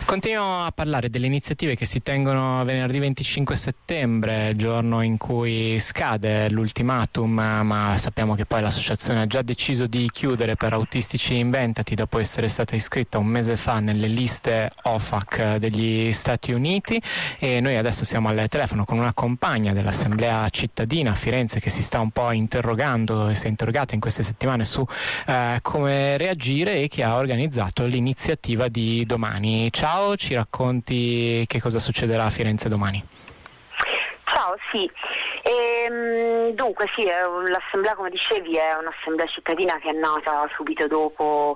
Continuiamo a parlare delle iniziative che si tengono venerdì 25 settembre, giorno in cui scade l'ultimatum, ma sappiamo che poi l'associazione ha già deciso di chiudere per Autistici Inventati dopo essere stata iscritta un mese fa nelle liste OFAC degli Stati Uniti, e noi adesso siamo al telefono con una compagna dell'Assemblea cittadina a Firenze che si sta un po' interrogando e si è interrogata in queste settimane su come reagire e che ha organizzato l'iniziativa di domani. Ciao, ci racconti che cosa succederà a Firenze domani? Ciao, sì. Dunque sì, l'assemblea, come dicevi, è un'assemblea cittadina che è nata subito dopo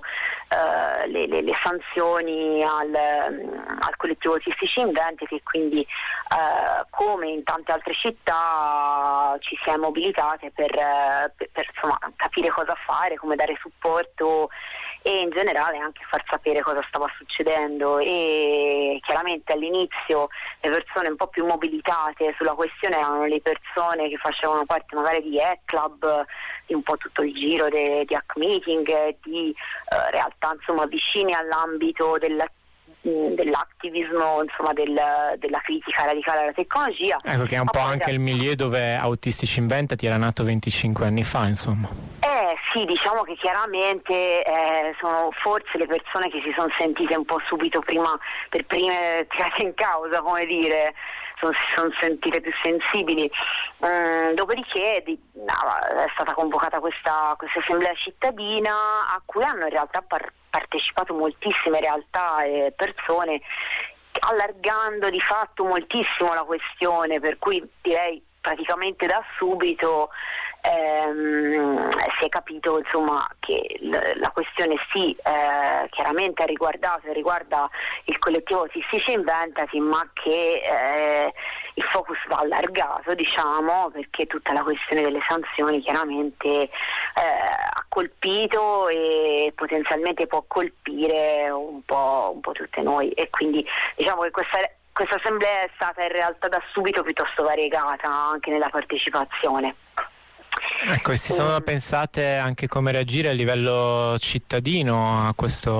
le sanzioni al collettivo Autistici Inventati, e quindi come in tante altre città ci si è mobilitate per insomma, capire cosa fare, come dare supporto e in generale anche far sapere cosa stava succedendo. E chiaramente all'inizio le persone un po' più mobilitate sulla questione erano le persone che facevano parte magari di Club, di un po' tutto il giro di Hack Meeting, di realtà insomma vicine all'ambito dell'attivismo, insomma della critica radicale alla tecnologia. Ecco, che è un po' anche il milieu dove Autistici Inventati era nato 25 anni fa, insomma. Sì, diciamo che chiaramente sono forse le persone che si sono sentite un po' subito per prime tirate in causa, come dire, si sono sentite più sensibili. Dopodiché è stata convocata questa assemblea cittadina a cui hanno in realtà partecipato moltissime realtà e persone, allargando di fatto moltissimo la questione, per cui direi praticamente da subito si è capito insomma che la questione chiaramente riguarda il collettivo Autistici Inventati, ma che il focus va allargato, diciamo, perché tutta la questione delle sanzioni chiaramente ha colpito e potenzialmente può colpire un po' tutte noi, e quindi diciamo che questa assemblea è stata in realtà da subito piuttosto variegata anche nella partecipazione. Ecco, e si sono pensate anche come reagire a livello cittadino a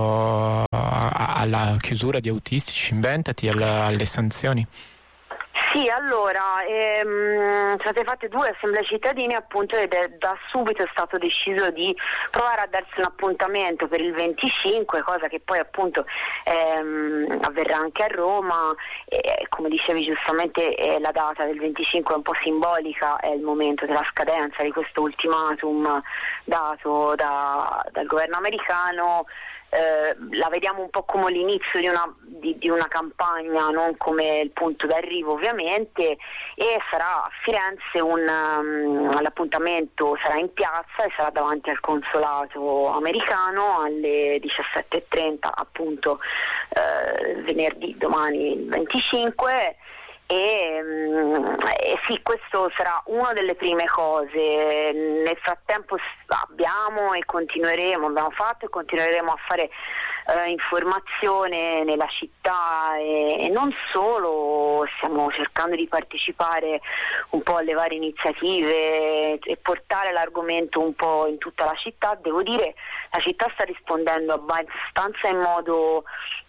alla chiusura di Autistici Inventati, alle sanzioni? Sì, allora, sono state fatte 2 assemblee cittadine appunto, ed da subito è stato deciso di provare a darsi un appuntamento per il 25, cosa che poi appunto avverrà anche a Roma. Come dicevi giustamente, la data del 25 è un po' simbolica, è il momento della scadenza di questo ultimatum dato dal governo americano. La vediamo un po' come l'inizio di una campagna, non come il punto d'arrivo ovviamente, e sarà a Firenze l'appuntamento sarà in piazza e sarà davanti al consolato americano alle 17:30 appunto, venerdì, domani il 25. E sì, questo sarà una delle prime cose. Nel frattempo abbiamo fatto e continueremo a fare informazione nella città, e non solo, stiamo cercando di partecipare un po' alle varie iniziative e portare l'argomento un po' in tutta la città. Devo dire, la città sta rispondendo abbastanza in modo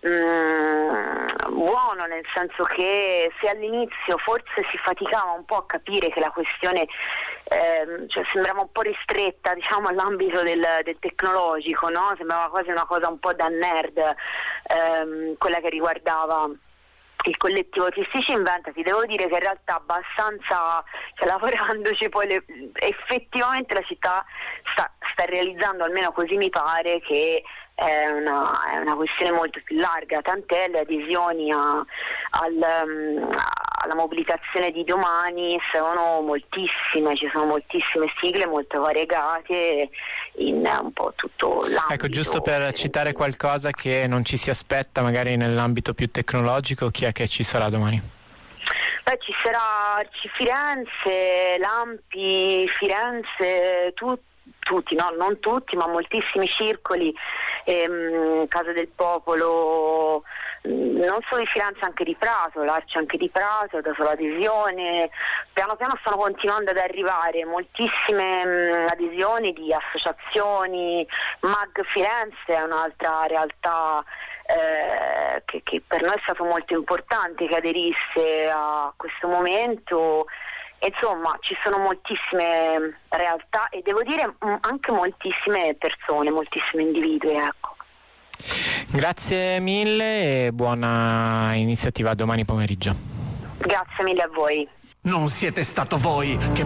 buono, nel senso che se all'inizio forse si faticava un po' a capire che la questione sembrava un po' ristretta, diciamo, all'ambito del tecnologico, no? Sembrava quasi una cosa un po' da nerd, quella che riguardava il collettivo Autistici Inventati. Devo dire che in realtà abbastanza, lavorandoci poi effettivamente la città sta realizzando, almeno così mi pare, che è una questione molto più larga, tant'è le adesioni alla mobilitazione di domani sono moltissime, ci sono moltissime sigle molto variegate in un po' tutto l'ambito. Ecco, giusto per citare qualcosa che non ci si aspetta magari nell'ambito più tecnologico, chi è che ci sarà domani? Ci sarà Arci Firenze, Lampi Firenze, tutti, no, non tutti, ma moltissimi circoli, Casa del Popolo, non solo di Firenze, anche di Prato, l'Arci anche di Prato, da sola adesione. Piano piano stanno continuando ad arrivare moltissime adesioni di associazioni. MAG Firenze è un'altra realtà che per noi è stato molto importante che aderisse a questo momento. Insomma, ci sono moltissime realtà e devo dire anche moltissime persone, moltissimi individui, ecco. Grazie mille e buona iniziativa domani pomeriggio. Grazie mille a voi. Non siete stato voi che